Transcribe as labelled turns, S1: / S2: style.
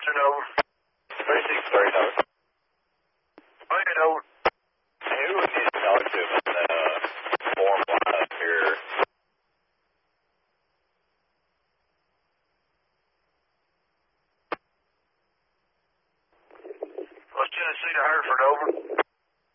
S1: answering over.
S2: 3630 over.
S1: Go ahead, over.
S2: Who would need to talk to him in the form line up here?
S1: West Tennessee to Hereford, over.